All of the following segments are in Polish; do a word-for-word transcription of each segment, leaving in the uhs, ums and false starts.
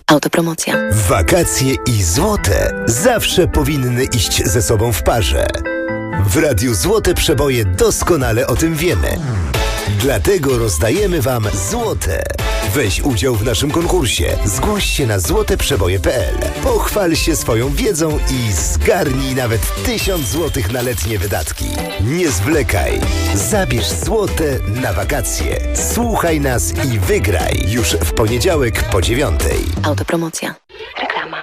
Autopromocja. Wakacje i złote zawsze powinny iść ze sobą w parze. W Radiu Złote Przeboje doskonale o tym wiemy. Dlatego rozdajemy Wam złote. Weź udział w naszym konkursie. Zgłoś się na złote przeboje kropka pe el. Pochwal się swoją wiedzą i zgarnij nawet tysiąc złotych na letnie wydatki. Nie zwlekaj. Zabierz złote na wakacje. Słuchaj nas i wygraj już w poniedziałek po dziewiątej. Autopromocja. Reklama.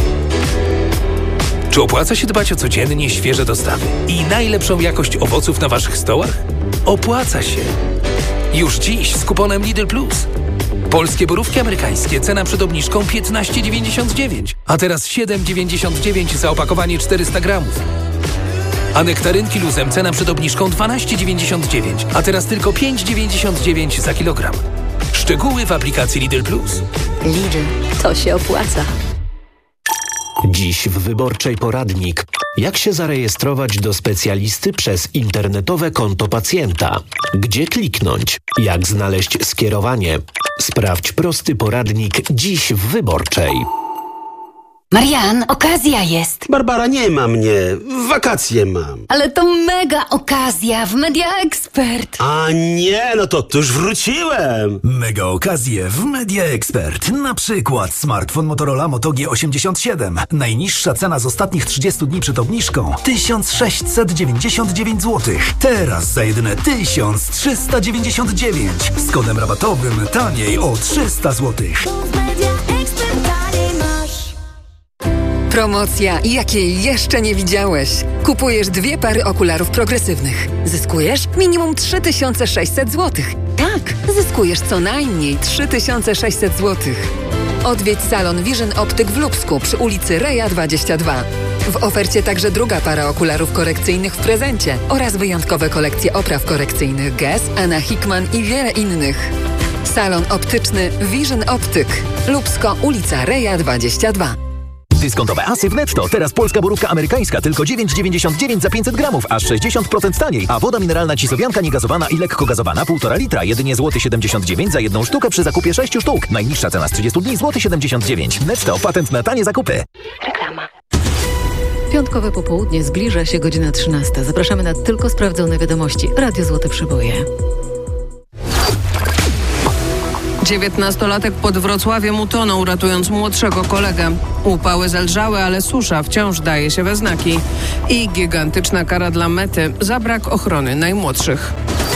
Czy opłaca się dbać o codziennie świeże dostawy i najlepszą jakość owoców na Waszych stołach? Opłaca się. Już dziś z kuponem Lidl Plus. Polskie borówki amerykańskie, cena przed obniżką piętnaście dziewięćdziesiąt dziewięć, a teraz siedem dziewięćdziesiąt dziewięć za opakowanie czterysta gramów. A nektarynki luzem, cena przed obniżką dwanaście dziewięćdziesiąt dziewięć, a teraz tylko pięć dziewięćdziesiąt dziewięć za kilogram. Szczegóły w aplikacji Lidl Plus. Lidl, to się opłaca. Dziś w Wyborczej poradnik. Jak się zarejestrować do specjalisty przez internetowe konto pacjenta? Gdzie kliknąć? Jak znaleźć skierowanie? Sprawdź prosty poradnik dziś w Wyborczej. Marian, okazja jest. Barbara, nie ma mnie. Wakacje mam. Ale to mega okazja w Media Expert. A nie, no to, to już wróciłem. Mega okazje w Media Expert. Na przykład smartfon Motorola Moto G osiemdziesiąt siedem. Najniższa cena z ostatnich trzydziestu dni przed obniżką tysiąc sześćset dziewięćdziesiąt dziewięć złotych. Teraz za jedyne tysiąc trzysta dziewięćdziesiąt dziewięć. Z kodem rabatowym taniej o trzysta złotych. Promocja, jakiej jeszcze nie widziałeś. Kupujesz dwie pary okularów progresywnych. Zyskujesz minimum trzy tysiące sześćset złotych. Tak, zyskujesz co najmniej trzy tysiące sześćset złotych. Odwiedź salon Vision Optyk w Lubsku przy ulicy Reja dwadzieścia dwa. W ofercie także druga para okularów korekcyjnych w prezencie oraz wyjątkowe kolekcje opraw korekcyjnych Guess, Anna Hickman i wiele innych. Salon optyczny Vision Optyk. Lubsko, ulica Reja dwadzieścia dwa. Dyskontowe asy w Netto. Teraz polska borówka amerykańska tylko dziewięć dziewięćdziesiąt dziewięć za pięćset gramów, aż sześćdziesiąt procent taniej. A woda mineralna Cisowianka niegazowana i lekko gazowana półtora litra, jedynie złoty siedemdziesiąt dziewięć za jedną sztukę przy zakupie sześciu sztuk. Najniższa cena z trzydziestu dni złoty siedemdziesiąt dziewięć. Netto, patent na tanie zakupy. Reklama. Piątkowe popołudnie, zbliża się godzina trzynasta. Zapraszamy na tylko sprawdzone wiadomości. Radio Złote Przeboje. dziewiętnastolatek pod Wrocławiem utonął, ratując młodszego kolegę. Upały zelżały, ale susza wciąż daje się we znaki. I gigantyczna kara dla Mety za brak ochrony najmłodszych.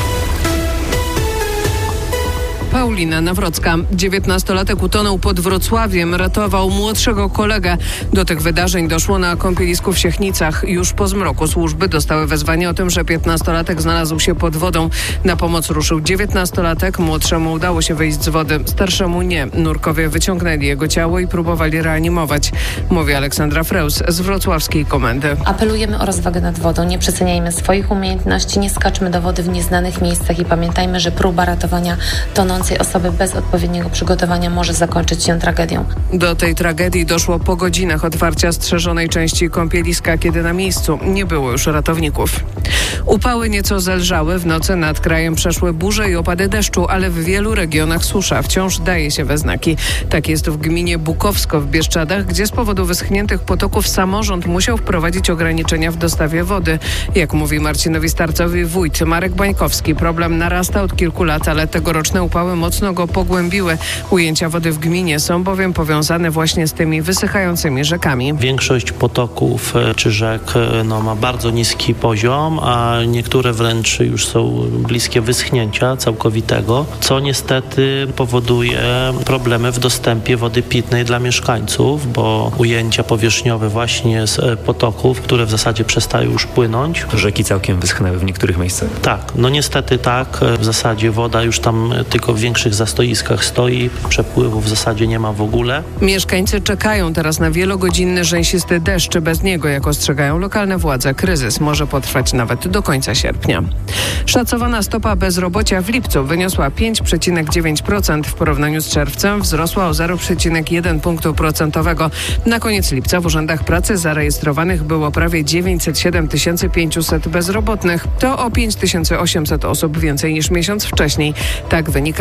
Paulina Nawrocka. dziewiętnastolatek utonął pod Wrocławiem, ratował młodszego kolegę. Do tych wydarzeń doszło na kąpielisku w Siechnicach. Już po zmroku służby dostały wezwanie o tym, że piętnastolatek znalazł się pod wodą. Na pomoc ruszył dziewiętnastolatek, młodszemu udało się wyjść z wody, starszemu nie. Nurkowie wyciągnęli jego ciało i próbowali reanimować. Mówi Aleksandra Freus z wrocławskiej komendy. Apelujemy o rozwagę nad wodą, nie przeceniajmy swoich umiejętności, nie skaczmy do wody w nieznanych miejscach i pamiętajmy, że próba ratowania tonącej osoby bez odpowiedniego przygotowania może zakończyć się tragedią. Do tej tragedii doszło po godzinach otwarcia strzeżonej części kąpieliska, kiedy na miejscu nie było już ratowników. Upały nieco zelżały, w nocy nad krajem przeszły burze i opady deszczu, ale w wielu regionach susza wciąż daje się we znaki. Tak jest w gminie Bukowsko w Bieszczadach, gdzie z powodu wyschniętych potoków samorząd musiał wprowadzić ograniczenia w dostawie wody. Jak mówi Marcinowi Starcowi wójt Marek Bańkowski, problem narasta od kilku lat, ale tegoroczne upały mocno go pogłębiły. Ujęcia wody w gminie są bowiem powiązane właśnie z tymi wysychającymi rzekami. Większość potoków czy rzek no, ma bardzo niski poziom, a niektóre wręcz już są bliskie wyschnięcia całkowitego, co niestety powoduje problemy w dostępie wody pitnej dla mieszkańców, bo ujęcia powierzchniowe właśnie z potoków, które w zasadzie przestają już płynąć. Rzeki całkiem wyschnęły w niektórych miejscach. Tak, no niestety tak. W zasadzie woda już tam tylko w większych zastoiskach stoi, przepływu w zasadzie nie ma w ogóle. Mieszkańcy czekają teraz na wielogodzinny rzęsisty deszcz. Bez niego, jak ostrzegają lokalne władze, kryzys może potrwać nawet do końca sierpnia. Szacowana stopa bezrobocia w lipcu wyniosła pięć przecinek dziewięć procent. W porównaniu z czerwcem wzrosła o zero przecinek jeden punktu procentowego. Na koniec lipca w urzędach pracy zarejestrowanych było prawie dziewięćset siedem tysięcy pięćset bezrobotnych. To o pięć tysięcy osiemset osób więcej niż miesiąc wcześniej. Tak wynika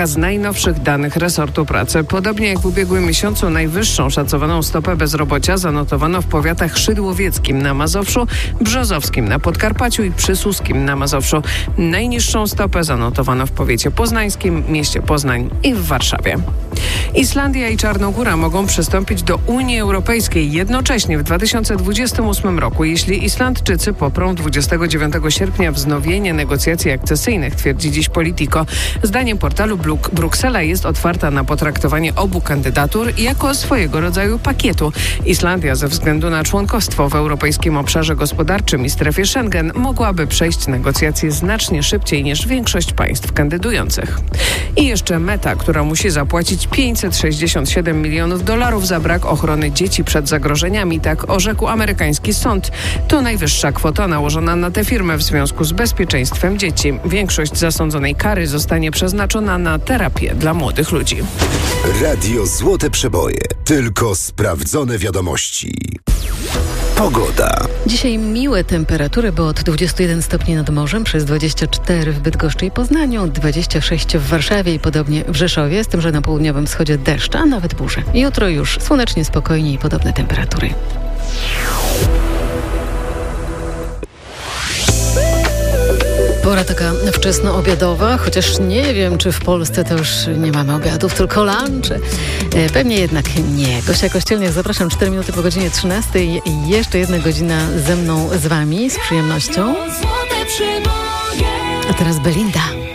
wynika z najnowszych danych resortu pracy. Podobnie jak w ubiegłym miesiącu najwyższą szacowaną stopę bezrobocia zanotowano w powiatach szydłowieckim na Mazowszu, brzozowskim na Podkarpaciu i przysłuskim na Mazowszu. Najniższą stopę zanotowano w powiecie poznańskim, mieście Poznań i w Warszawie. Islandia i Czarnogóra mogą przystąpić do Unii Europejskiej jednocześnie w dwa tysiące dwudziestym ósmym roku, jeśli Islandczycy poprą dwudziestego dziewiątego sierpnia wznowienie negocjacji akcesyjnych, twierdzi dziś Politico. Zdaniem portalu Bruk- Bruksela jest otwarta na potraktowanie obu kandydatur jako swojego rodzaju pakietu. Islandia ze względu na członkostwo w Europejskim Obszarze Gospodarczym i strefie Schengen mogłaby przejść negocjacje znacznie szybciej niż większość państw kandydujących. I jeszcze Meta, która musi zapłacić pięćset sześćdziesiąt siedem milionów dolarów za brak ochrony dzieci przed zagrożeniami, tak orzekł amerykański sąd. To najwyższa kwota nałożona na tę firmę w związku z bezpieczeństwem dzieci. Większość zasądzonej kary zostanie przeznaczona na terapię dla młodych ludzi. Radio Złote Przeboje. Tylko sprawdzone wiadomości. Pogoda. Dzisiaj miłe temperatury, bo od dwudziestu jeden stopni nad morzem, przez dwadzieścia cztery w Bydgoszczy i Poznaniu, dwadzieścia sześć w Warszawie i podobnie w Rzeszowie, z tym, że na południowym wschodzie deszcz, a nawet burze. Jutro już słonecznie, spokojnie i podobne temperatury. Pora taka wczesnoobiadowa, chociaż nie wiem, czy w Polsce to już nie mamy obiadów, tylko lunche. Pewnie jednak nie. Gosia Kościelniak, zapraszam, cztery minuty po godzinie trzynastej i jeszcze jedna godzina ze mną, z wami, z przyjemnością. A teraz Belinda.